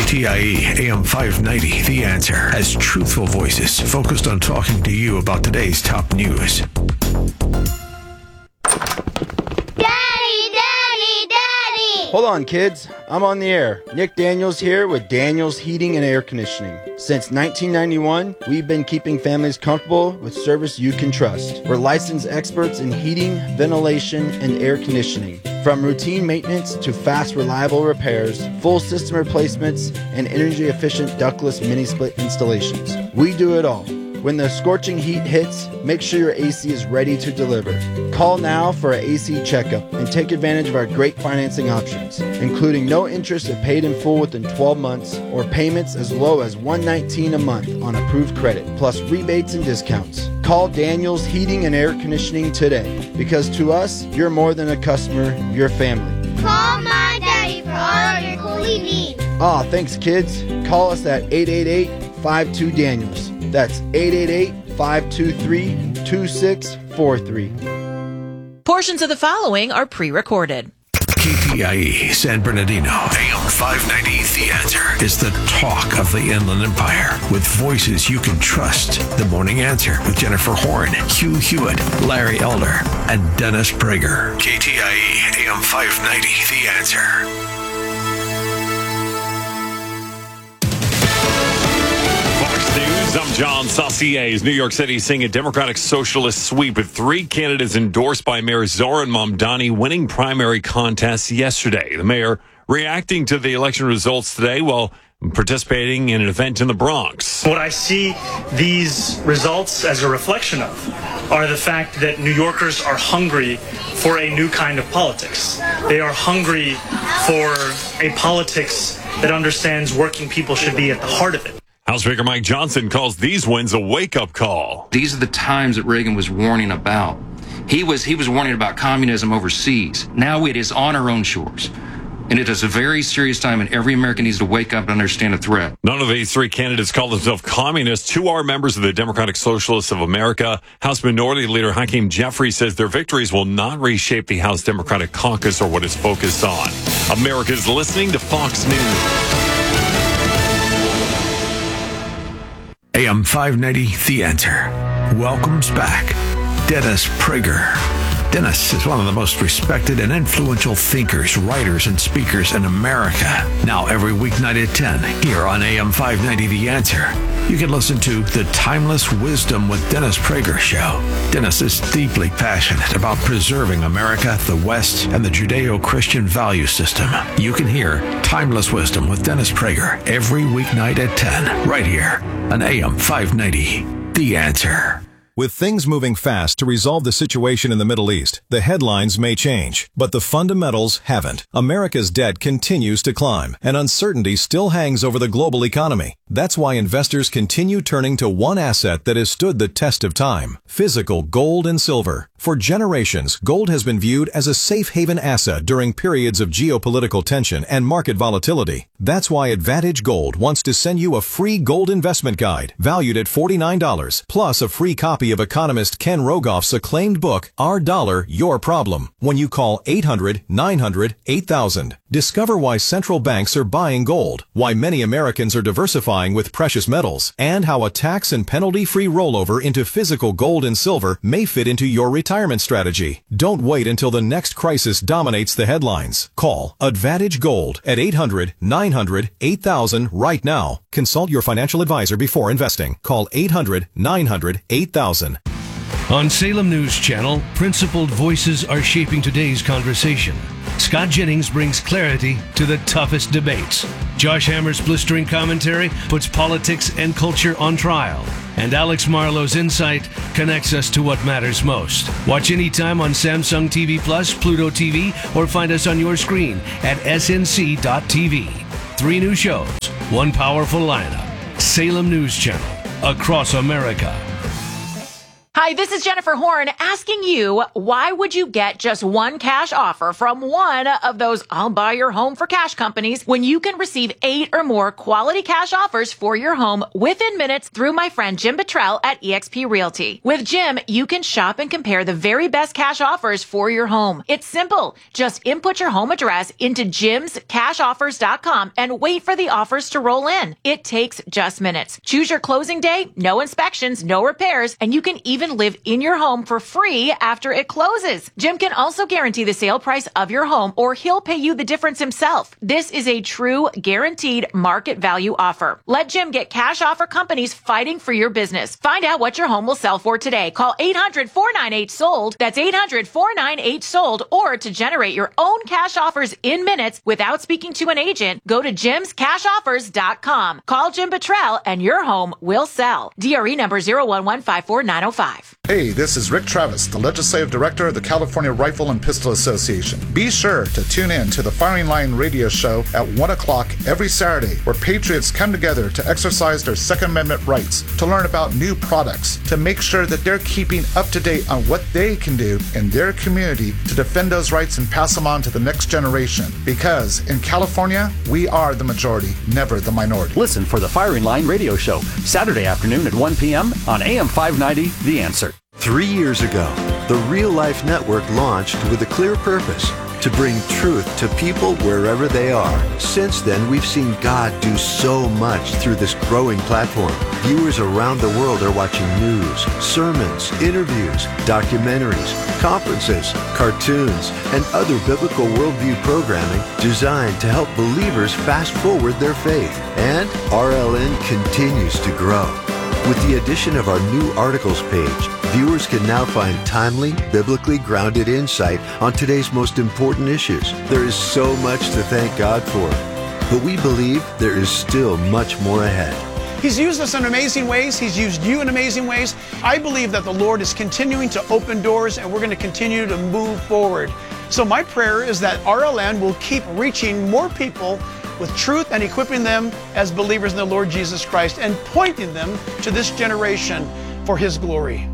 KTIE AM 590, The Answer, has truthful voices focused on talking to you about today's top news. Hold on, kids. I'm on the air. Nick Daniels here with Daniels Heating and Air Conditioning. Since 1991, we've been keeping families comfortable with service you can trust. We're licensed experts in heating, ventilation, and air conditioning. From routine maintenance to fast, reliable repairs, full system replacements, and energy-efficient ductless mini-split installations. We do it all. When the scorching heat hits, make sure your AC is ready to deliver. Call now for an AC checkup and take advantage of our great financing options, including no interest if paid in full within 12 months or payments as low as $119 a month on approved credit, plus rebates and discounts. Call Daniels Heating and Air Conditioning today, because to us, you're more than a customer, you're family. Call my daddy for all of your cooling needs. Thanks, kids. Call us at 888-52-DANIELS. That's 888-523-2643. Portions of the following are pre-recorded. KTIE San Bernardino, AM 590, The Answer, is the talk of the Inland Empire, with voices you can trust. The Morning Answer with Jennifer Horn, Hugh Hewitt, Larry Elder, and Dennis Prager. KTIE AM 590, The Answer. I'm John Saucier. New York City seeing a Democratic Socialist sweep with 3 candidates endorsed by Mayor Zohran Mamdani winning primary contests yesterday. The mayor reacting to the election results today while participating in an event in the Bronx. What I see these results as a reflection of are the fact that New Yorkers are hungry for a new kind of politics. They are hungry for a politics that understands working people should be at the heart of it. House Speaker Mike Johnson calls these wins a wake-up call. These are the times that Reagan was warning about. He was warning about communism overseas. Now it is on our own shores. And it is a very serious time, and every American needs to wake up and understand the threat. None of these 3 candidates call themselves communists. 2 are members of the Democratic Socialists of America. House Minority Leader Hakeem Jeffries says their victories will not reshape the House Democratic Caucus or what it's focused on. America's listening to Fox News. AM 590, The Answer, welcomes back Dennis Prager. Dennis is one of the most respected and influential thinkers, writers, and speakers in America. Now every weeknight at 10, here on AM 590, The Answer, you can listen to The Timeless Wisdom with Dennis Prager show. Dennis is deeply passionate about preserving America, the West, and the Judeo-Christian value system. You can hear Timeless Wisdom with Dennis Prager every weeknight at 10, right here on AM 590, The Answer. With things moving fast to resolve the situation in the Middle East, the headlines may change, but the fundamentals haven't. America's debt continues to climb, and uncertainty still hangs over the global economy. That's why investors continue turning to one asset that has stood the test of time: physical gold and silver. For generations, gold has been viewed as a safe haven asset during periods of geopolitical tension and market volatility. That's why Advantage Gold wants to send you a free gold investment guide valued at $49, plus a free copy of economist Ken Rogoff's acclaimed book, Our Dollar, Your Problem, when you call 800-900-8000. Discover why central banks are buying gold, why many Americans are diversifying with precious metals, and how a tax and penalty-free rollover into physical gold and silver may fit into your retirement strategy. Don't wait until the next crisis dominates the headlines. Call Advantage Gold at 800-900-8000 right now. Consult your financial advisor before investing. Call 800-900-8000. On Salem News Channel, principled voices are shaping today's conversation. Scott Jennings brings clarity to the toughest debates. Josh Hammer's blistering commentary puts politics and culture on trial. And Alex Marlowe's insight connects us to what matters most. Watch anytime on Samsung TV Plus, Pluto TV, or find us on your screen at snc.tv. 3 new shows, 1 powerful lineup. Salem News Channel, across America. Hi, Hi, this is Jennifer Horn asking you, why would you get just one cash offer from one of those I'll buy your home for cash companies when you can receive 8 or more quality cash offers for your home within minutes through my friend Jim Bottrell at eXp Realty? With Jim, you can shop and compare the very best cash offers for your home. It's simple. Just input your home address into jimscashoffers.com and wait for the offers to roll in. It takes just minutes. Choose your closing day, no inspections, no repairs, and you can even live in your home for free after it closes. Jim can also guarantee the sale price of your home, or he'll pay you the difference himself. This is a true guaranteed market value offer. Let Jim get cash offer companies fighting for your business. Find out what your home will sell for today. Call 800-498-SOLD. That's 800-498-SOLD. Or to generate your own cash offers in minutes without speaking to an agent, go to jimscashoffers.com. Call Jim Bottrell and your home will sell. DRE number 0115490. Hey, this is Rick Travis, the Legislative Director of the California Rifle and Pistol Association. Be sure to tune in to the Firing Line radio show at 1 o'clock every Saturday, where patriots come together to exercise their Second Amendment rights, to learn about new products, to make sure that they're keeping up to date on what they can do in their community to defend those rights and pass them on to the next generation. Because in California, we are the majority, never the minority. Listen for the Firing Line radio show, Saturday afternoon at 1 p.m. on AM 590, The Answer. 3 years ago, the Real Life Network launched with a clear purpose: to bring truth to people wherever they are. Since then, we've seen God do so much through this growing platform. Viewers around the world are watching news, sermons, interviews, documentaries, conferences, cartoons, and other biblical worldview programming designed to help believers fast forward their faith. And RLN continues to grow. With the addition of our new articles page, viewers can now find timely, biblically grounded insight on today's most important issues. There is so much to thank God for, but we believe there is still much more ahead. He's used us in amazing ways. He's used you in amazing ways. I believe that the Lord is continuing to open doors, and we're going to continue to move forward. So my prayer is that RLN will keep reaching more people with truth and equipping them as believers in the Lord Jesus Christ and pointing them to this generation for His glory.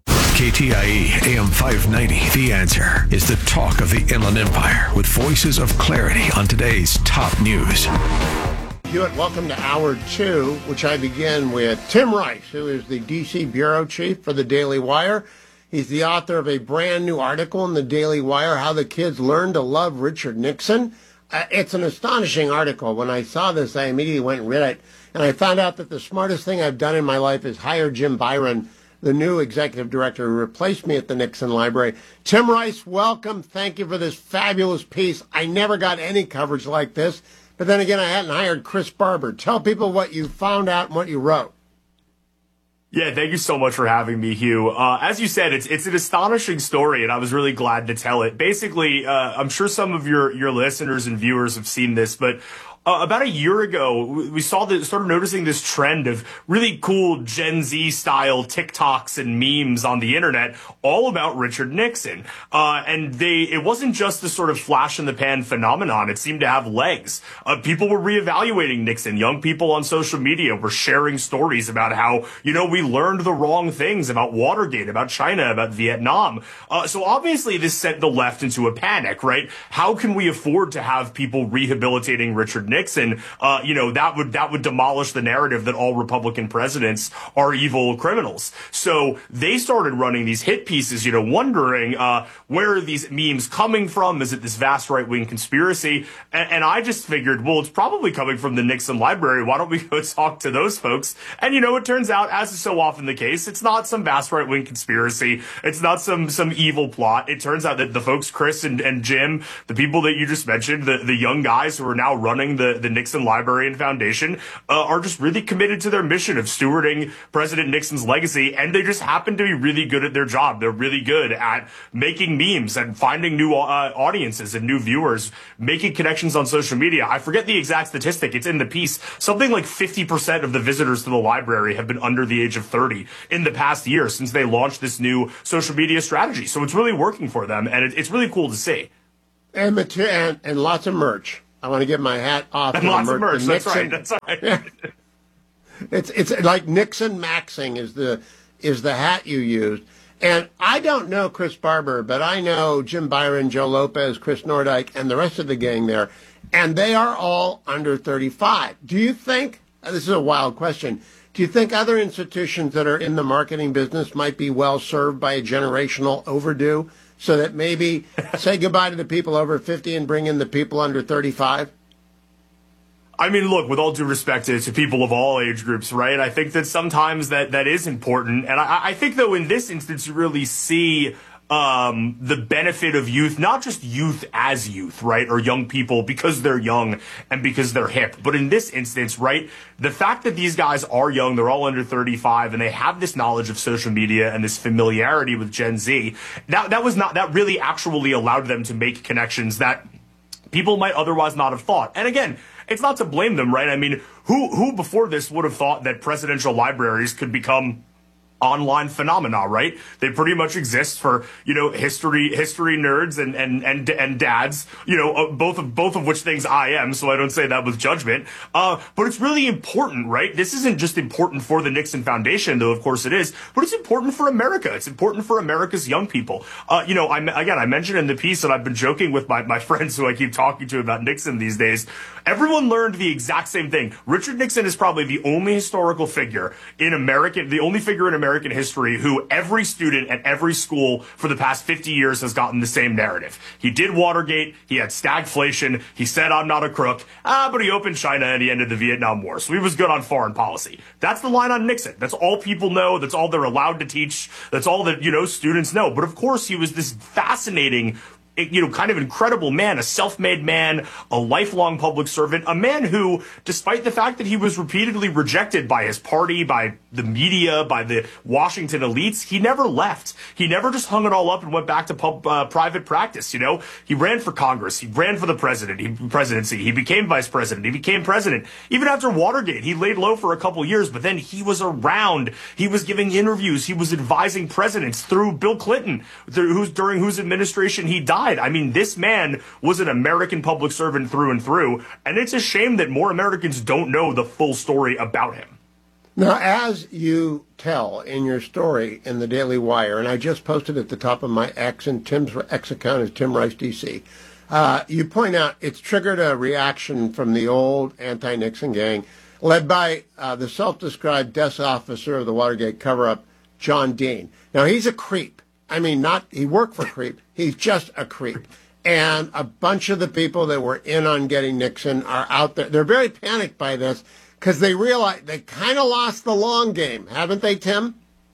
KTIE AM 590, The Answer, is the talk of the Inland Empire, with voices of clarity on today's top news. Hewitt, welcome to Hour 2, which I begin with Tim Rice, who is the D.C. Bureau Chief for the Daily Wire. He's the author of a brand new article in the Daily Wire, How the Kids Learned to Love Richard Nixon. It's an astonishing article. When I saw this, I immediately went and read it, and I found out that the smartest thing I've done in my life is hire Jim Byron, the new executive director who replaced me at the Nixon Library. Tim Rice, welcome. Thank you for this fabulous piece. I never got any coverage like this, but then again, I hadn't hired Chris Barber. Tell people what you found out and what you wrote. Yeah, thank you so much for having me, Hugh. As you said, it's an astonishing story, and I was really glad to tell it. Basically, I'm sure some of your listeners and viewers have seen this, but about a year ago, we started noticing this trend of really cool Gen Z style TikToks and memes on the internet, all about Richard Nixon. And it wasn't just the sort of flash in the pan phenomenon. It seemed to have legs. People were reevaluating Nixon. Young people on social media were sharing stories about how, we learned the wrong things about Watergate, about China, about Vietnam. So obviously this sent the left into a panic, right? How can we afford to have people rehabilitating Richard Nixon? That would demolish the narrative that all Republican presidents are evil criminals. So they started running these hit pieces, wondering where are these memes coming from? Is it this vast right-wing conspiracy? And I just figured, well, it's probably coming from the Nixon Library. Why don't we go talk to those folks? And it turns out, as is so often the case, it's not some vast right-wing conspiracy. It's not some evil plot. It turns out that the folks, Chris and Jim, the people that you just mentioned, the young guys who are now running the Nixon Library and Foundation, are just really committed to their mission of stewarding President Nixon's legacy, and they just happen to be really good at their job. They're really good at making memes and finding new audiences and new viewers, making connections on social media. I forget the exact statistic. It's in the piece. Something like 50% of the visitors to the library have been under the age of 30 in the past year since they launched this new social media strategy. So it's really working for them, and it's really cool to see. And lots of merch. I want to get my hat off. And lots of merch. That's right. Yeah. It's like Nixon Maxing is the hat you used. And I don't know Chris Barber, but I know Jim Byron, Joe Lopez, Chris Nordyke, and the rest of the gang there, and they are all under 35. Do you think, this is a wild question, do you think other institutions that are in the marketing business might be well served by a generational overdue so that maybe say goodbye to the people over 50 and bring in the people under 35? I mean, look, with all due respect to people of all age groups, right? I think that sometimes that is important. And I think, though, in this instance, you really see the benefit of youth, not just youth as youth, right? Or young people because they're young and because they're hip. But in this instance, right, the fact that these guys are young, they're all under 35, and they have this knowledge of social media and this familiarity with Gen Z, that really actually allowed them to make connections that people might otherwise not have thought. And again, it's not to blame them, right? I mean, who before this would have thought that presidential libraries could become online phenomena, right? They pretty much exist for, history nerds and dads, both of which things I am, so I don't say that with judgment. But it's really important, right? This isn't just important for the Nixon Foundation, though of course it is, but it's important for America. It's important for America's young people. I mentioned in the piece that I've been joking with my friends who I keep talking to about Nixon these days. Everyone learned the exact same thing. Richard Nixon is probably the only historical figure in American history who every student at every school for the past 50 years has gotten the same narrative. He did Watergate. He had stagflation. He said, I'm not a crook. But he opened China and he ended the Vietnam War. So he was good on foreign policy. That's the line on Nixon. That's all people know. That's all they're allowed to teach. That's all that, students know. But of course, he was this fascinating, kind of incredible man, a self-made man, a lifelong public servant, a man who, despite the fact that he was repeatedly rejected by his party, by the media, by the Washington elites, he never left. He never just hung it all up and went back to private practice. He ran for Congress. He ran for the presidency. He became vice president. He became president. Even after Watergate, he laid low for a couple years, but then he was around. He was giving interviews. He was advising presidents through Bill Clinton, during whose administration he died. I mean, this man was an American public servant through and through, and it's a shame that more Americans don't know the full story about him. Now, as you tell in your story in the Daily Wire, and I just posted at the top of my X, and Tim's X account is Tim Rice DC, you point out it's triggered a reaction from the old anti-Nixon gang, led by the self-described desk officer of the Watergate cover-up, John Dean. Now, he's a creep. I mean, he worked for creep. He's just a creep. And a bunch of the people that were in on getting Nixon are out there. They're very panicked by this because they realize they kind of lost the long game. Haven't they, Tim?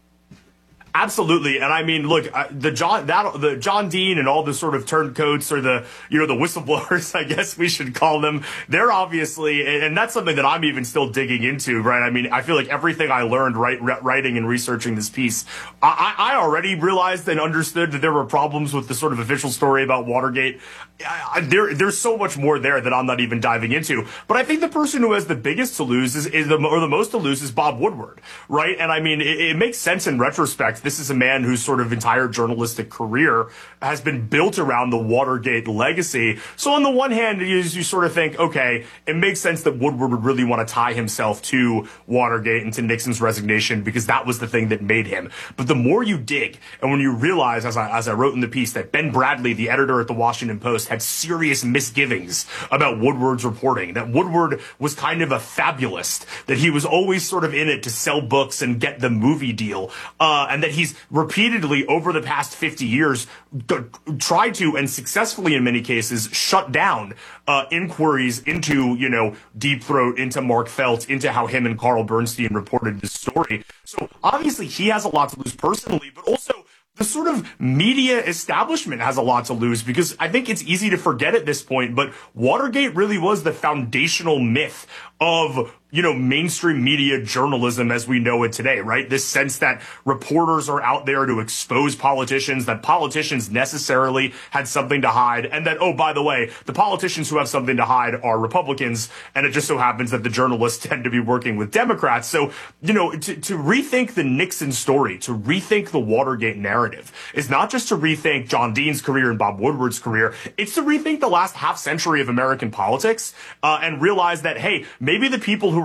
Absolutely. And I mean, look, the John Dean and all the sort of turncoats, or the whistleblowers, I guess we should call them, they're obviously, and that's something that I'm even still digging into, right? I mean, I feel like everything I learned writing and researching this piece, I already realized and understood that there were problems with the sort of official story about Watergate. There's so much more there that I'm not even diving into. But I think the person who has the biggest to lose or the most to lose is Bob Woodward, right? And I mean, it makes sense in retrospect. This is a man whose sort of entire journalistic career has been built around the Watergate legacy. So on the one hand, you sort of think, okay, it makes sense that Woodward would really want to tie himself to Watergate and to Nixon's resignation because that was the thing that made him. But the more you dig, and when you realize, as I wrote in the piece, that Ben Bradley, the editor at the Washington Post, had serious misgivings about Woodward's reporting, that Woodward was kind of a fabulist, that he was always sort of in it to sell books and get the movie deal, and that he's repeatedly over the past 50 years tried to, and successfully in many cases, shut down inquiries into, Deep Throat, into Mark Felt, into how him and Carl Bernstein reported this story. So obviously he has a lot to lose personally, but also the sort of media establishment has a lot to lose, because I think it's easy to forget at this point, but Watergate really was the foundational myth of, mainstream media journalism as we know it today, right? This sense that reporters are out there to expose politicians, that politicians necessarily had something to hide, and that, oh, by the way, the politicians who have something to hide are Republicans, and it just so happens that the journalists tend to be working with Democrats. So, to rethink the Nixon story, to rethink the Watergate narrative, is not just to rethink John Dean's career and Bob Woodward's career, it's to rethink the last half century of American politics, and realize that, hey, maybe the people who